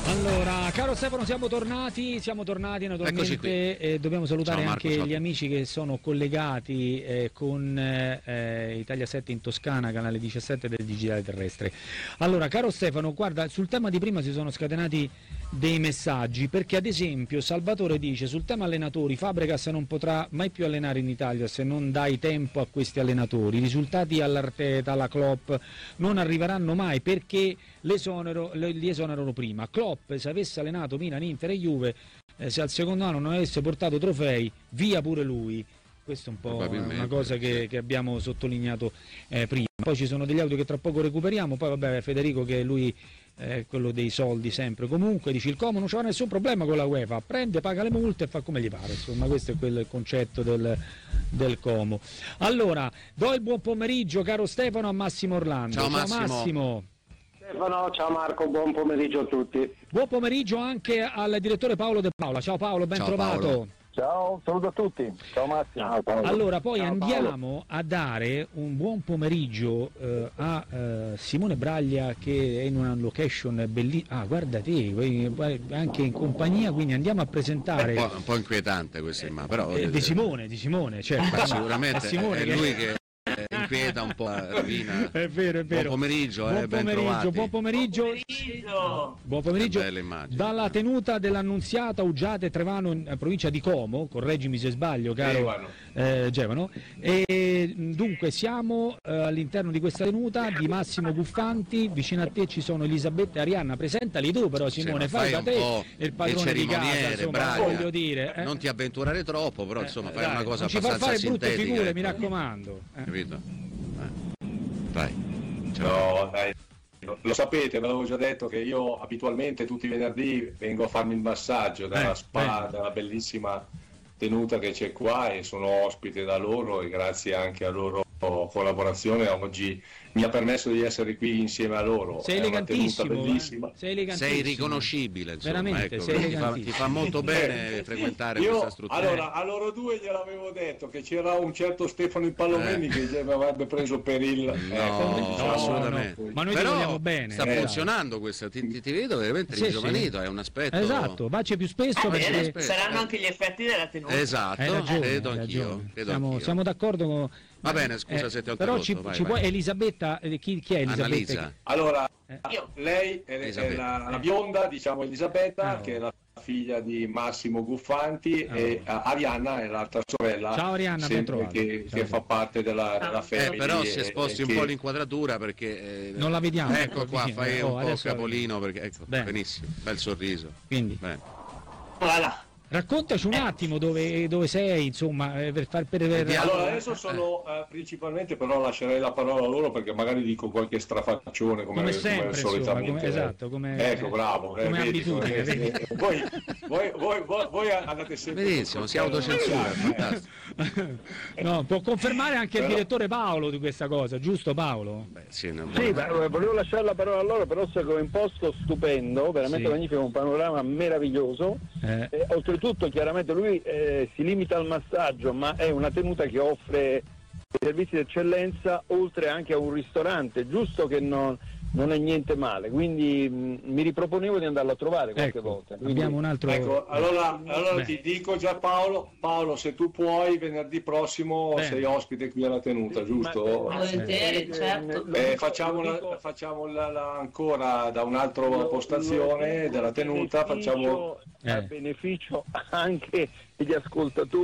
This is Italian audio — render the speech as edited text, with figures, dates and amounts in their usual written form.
Allora, caro Stefano, siamo tornati naturalmente, e dobbiamo salutare anche gli amici che sono collegati con Italia 7 in Toscana, canale 17 del Digitale Terrestre. Allora, caro Stefano, guarda, sul tema di prima si sono scatenati dei messaggi, perché ad esempio Salvatore dice sul tema allenatori, Fabregas non potrà mai più allenare in Italia se non dai tempo a questi allenatori, i risultati all'Arteta, alla Klopp non arriveranno mai perché li esonerano prima. Klopp, se avesse allenato Milan, Inter e Juve, se al secondo anno non avesse portato trofei, via pure lui. Questo è un po' una cosa che abbiamo sottolineato prima. Poi ci sono degli audio che tra poco recuperiamo, poi vabbè Federico, che lui quello dei soldi sempre comunque, dice il Como non c'è nessun problema con la UEFA, prende, paga le multe e fa come gli pare, insomma questo è il concetto del Como. Allora, do il buon pomeriggio, caro Stefano, a Massimo Orlando. Ciao Massimo. Stefano, ciao Marco, buon pomeriggio a tutti. Buon pomeriggio anche al direttore Paolo De Paola. Ciao Paolo, ben trovato. Paolo. Ciao, saluto a tutti. Ciao Massimo. Ciao, Paolo. Allora, poi ciao, andiamo Paolo. a dare un buon pomeriggio a Simone Braglia, che è in una location bellissima. Ah, guarda te, anche in compagnia, quindi andiamo a presentare. Un po' inquietante questa però. Di Simone, certo. Ma sicuramente Simone è lui che inquieta un po', ravvina. È vero. Buon pomeriggio, ben trovati. Buon pomeriggio. Belle immagini. Dalla tenuta dell'Annunziata, Uggiate, Trevano, in provincia di Como, correggimi se sbaglio, caro Gevano. E dunque siamo all'interno di questa tenuta di Massimo Guffanti. Vicino a te ci sono Elisabetta e Arianna. Presentali tu però, Simone, fai da te il padrone di casa, insomma, voglio dire. Non ti avventurare troppo, però insomma fai una cosa non ci abbastanza far fare brutte sintetica. figure, mi raccomando. Capito? Vai. No, dai. Lo sapete, ve l'avevo già detto che io abitualmente tutti i venerdì vengo a farmi il massaggio dalla spa, dalla bellissima tenuta che c'è qua, e sono ospite da loro, e grazie anche a loro collaborazione oggi mi ha permesso di essere qui insieme a loro. Sei elegantissimo, sei riconoscibile, insomma, veramente, ecco, sei ti fa molto bene frequentare questa struttura. Allora, a loro due gliel'avevo detto che c'era un certo Stefano Impallomeni che mi avrebbe preso per il no, assolutamente. Ma noi però ti vogliamo bene. Sta funzionando questo, ti vedo veramente ringiovanito, è un aspetto. Esatto, vacci più spesso perché saranno anche gli effetti della tenuta. Esatto, credo anch'io. Siamo d'accordo con... Va bene, scusa se ti ho però interrotto. ci può Elisabetta, chi è Elisabetta? Annalisa. Allora, Io. lei è la bionda, diciamo Elisabetta, che è la figlia di Massimo Guffanti, e Arianna è l'altra sorella. Ciao Arianna, ben trovata. Che fa parte della family. Però se sposti un po' l'inquadratura perché non la vediamo. Ecco qua, vicino. fai un po' capolino perché ecco, benissimo, bel sorriso. Quindi Voilà. raccontaci un attimo dove sei, insomma, Allora adesso sono principalmente, però lascerei la parola a loro perché magari dico qualche strafaccione come sempre, solitamente. Esatto, ecco, bravo. Come abitudine. Voi andate sempre. Benissimo, si autocensura, fantastico. No, può confermare anche il direttore Paolo di questa cosa, giusto Paolo? Sì, volevo lasciare la parola a loro, però so che è un posto stupendo, veramente magnifico, un panorama meraviglioso. Oltretutto chiaramente lui si limita al massaggio, ma è una tenuta che offre servizi d'eccellenza, oltre anche a un ristorante, giusto che non è niente male, quindi mi riproponevo di andarlo a trovare qualche volta. Quindi, abbiamo un altro... Ecco, allora ti dico già Paolo, se tu puoi venerdì prossimo sei ospite qui alla tenuta, giusto? Volentieri, certo. Facciamo ancora da un'altra postazione della tenuta, facciamo a beneficio anche degli ascoltatori